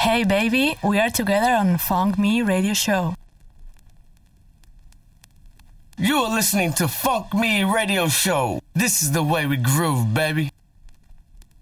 Hey baby, we are together on Funk Me Radio Show. You are listening to Funk Me Radio Show. This is the way we groove, baby.